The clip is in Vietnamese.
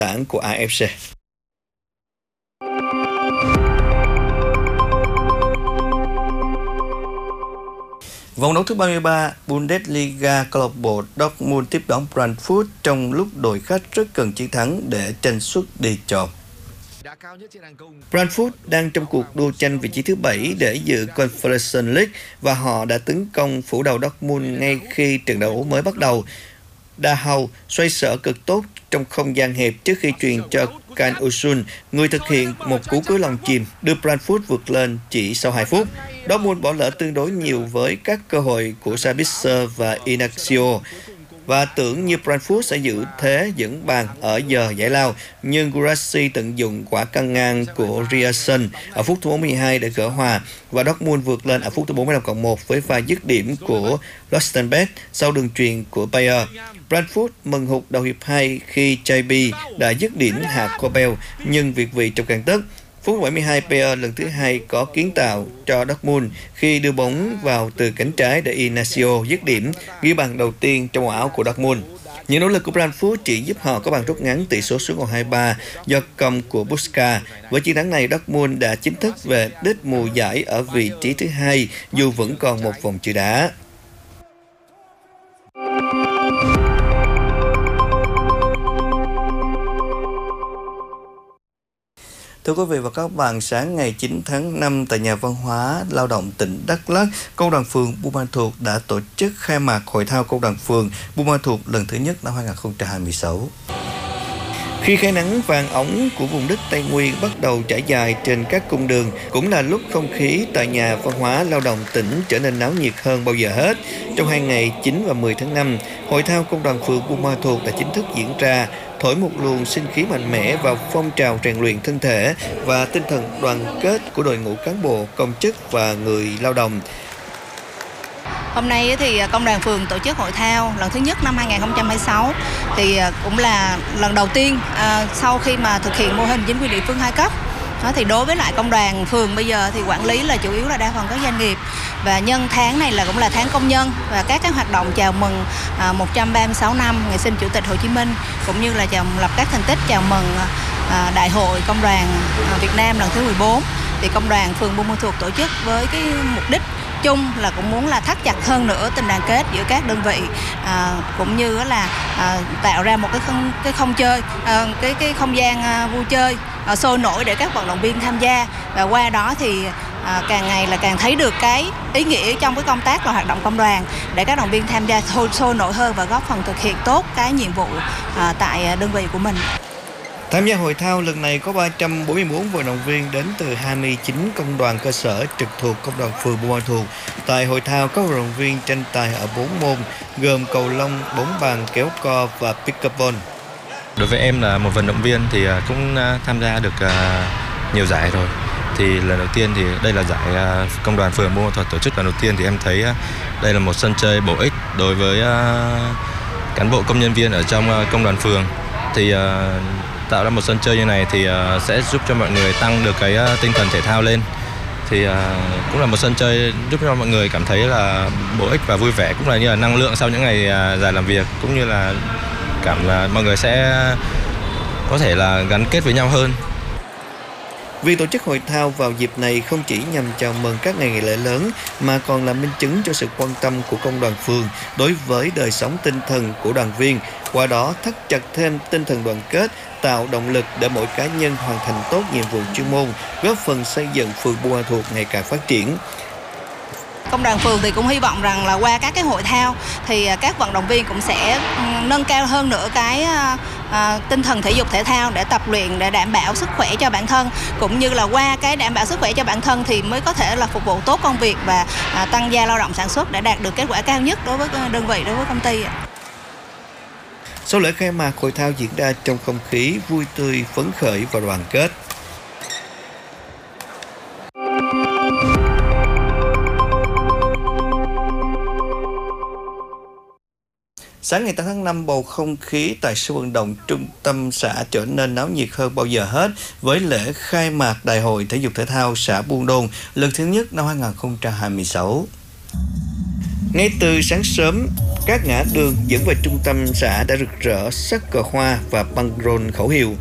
tảng của AFC. Vòng đấu thứ 33 Bundesliga, câu lạc bộ Dortmund tiếp đón Frankfurt trong lúc đội khách rất cần chiến thắng để tranh suất đi chọn. Frankfurt đang trong cuộc đua tranh vị trí thứ 7 để dự Conference League và họ đã tấn công phủ đầu Dortmund ngay khi trận đấu mới bắt đầu. Dahau xoay sở cực tốt trong không gian hẹp trước khi truyền cho Can Usun, người thực hiện một cú cưới lòng chìm đưa Frankfurt vượt lên chỉ sau 2 phút. Dortmund bỏ lỡ tương đối nhiều với các cơ hội của Sabitzer và Inacio và tưởng như Frankfurt sẽ giữ thế dẫn bàn ở giờ giải lao, nhưng Guirassy tận dụng quả căng ngang của Ryerson ở phút thứ 42 để gỡ hòa và Dortmund vượt lên ở phút thứ 45+1 với pha dứt điểm của Lostenbeck sau đường truyền của Bayer. Frankfurt mừng hụt đầu hiệp 2 khi Chaibi đã dứt điểm hạ Kobel, nhưng việt vị trong gang tấc. Phút 72, Bayer lần thứ 2 có kiến tạo cho Dortmund khi đưa bóng vào từ cánh trái để Inacio dứt điểm, ghi bàn đầu tiên trong màu áo của Dortmund. Những nỗ lực của Frankfurt chỉ giúp họ có bàn rút ngắn tỷ số xuống còn 2-3 do công của Buska. Với chiến thắng này, Dortmund đã chính thức về đích mùa giải ở vị trí thứ 2 dù vẫn còn một vòng chưa đá. Thưa quý vị và các bạn, sáng ngày 9 tháng 5 tại Nhà Văn hóa Lao động tỉnh Đắk Lắk, Công đoàn phường Buôn Ma Thuột đã tổ chức khai mạc Hội thao Công đoàn phường Buôn Ma Thuột lần thứ nhất năm 2026. Khi cái nắng vàng óng của vùng đất Tây Nguyên bắt đầu trải dài trên các cung đường, cũng là lúc không khí tại Nhà Văn hóa Lao động tỉnh trở nên náo nhiệt hơn bao giờ hết. Trong 2 ngày 9 và 10 tháng 5, Hội thao Công đoàn phường Buôn Ma Thuột đã chính thức diễn ra, thổi một luồng sinh khí mạnh mẽ vào phong trào rèn luyện thân thể và tinh thần đoàn kết của đội ngũ cán bộ, công chức và người lao động. Hôm nay thì Công đoàn phường tổ chức hội thao lần thứ nhất năm 2026 thì cũng là lần đầu tiên sau khi mà thực hiện mô hình chính quyền địa phương 2 cấp. Thì đối với lại công đoàn phường bây giờ thì quản lý là chủ yếu là đa phần các doanh nghiệp, và nhân tháng này là cũng là tháng công nhân và các cái hoạt động chào mừng 136 năm ngày sinh Chủ tịch Hồ Chí Minh, cũng như là lập các thành tích chào mừng Đại hội Công đoàn Việt Nam lần thứ 14. Thì Công đoàn phường Buôn Ma Thuột tổ chức với cái mục đích chung là cũng muốn là thắt chặt hơn nữa tình đoàn kết giữa các đơn vị, cũng như là tạo ra một cái không gian vui chơi sôi nổi để các vận động viên tham gia, và qua đó thì càng ngày là càng thấy được cái ý nghĩa trong cái công tác và hoạt động công đoàn để các đoàn viên tham gia sôi nổi hơn và góp phần thực hiện tốt cái nhiệm vụ tại đơn vị của mình. Tham gia hội thao lần này có 344 vận động viên đến từ 29 công đoàn cơ sở trực thuộc Công đoàn phường Buôn Ma Thuột. Tại hội thao, các vận động viên tranh tài ở 4 môn gồm cầu lông, bóng bàn, kéo co và pickleball. Đối với em là một vận động viên thì cũng tham gia được nhiều giải rồi. Thì lần đầu tiên thì đây là giải Công đoàn phường Buôn Ma Thuột tổ chức lần đầu tiên, thì em thấy đây là một sân chơi bổ ích đối với cán bộ công nhân viên ở trong công đoàn phường. Thì tạo ra một sân chơi như này thì sẽ giúp cho mọi người tăng được cái tinh thần thể thao lên. Thì cũng là một sân chơi giúp cho mọi người cảm thấy là bổ ích và vui vẻ, cũng là như là năng lượng sau những ngày dài làm việc, cũng như là mọi người sẽ có thể là gắn kết với nhau hơn. Việc tổ chức hội thao vào dịp này không chỉ nhằm chào mừng các ngày nghỉ lễ lớn mà còn là minh chứng cho sự quan tâm của công đoàn phường đối với đời sống tinh thần của đoàn viên, qua đó thắt chặt thêm tinh thần đoàn kết, tạo động lực để mỗi cá nhân hoàn thành tốt nhiệm vụ chuyên môn, góp phần xây dựng phường Buôn Ma Thuột ngày càng phát triển. Công đoàn phường thì cũng hy vọng rằng là qua các cái hội thao thì các vận động viên cũng sẽ nâng cao hơn nữa cái tinh thần thể dục thể thao để tập luyện, để đảm bảo sức khỏe cho bản thân, cũng như là qua cái đảm bảo sức khỏe cho bản thân thì mới có thể là phục vụ tốt công việc và tăng gia lao động sản xuất để đạt được kết quả cao nhất đối với đơn vị, đối với công ty. Sau lễ khai mạc, hội thao diễn ra trong không khí vui tươi, phấn khởi và đoàn kết. Sáng ngày 8 tháng 5, bầu không khí tại sân vận động trung tâm xã trở nên náo nhiệt hơn bao giờ hết với lễ khai mạc Đại hội Thể dục Thể thao xã Buôn Đôn lần thứ nhất năm 2026. Ngay từ sáng sớm, các ngã đường dẫn về trung tâm xã đã rực rỡ sắc cờ hoa và băng rôn khẩu hiệu.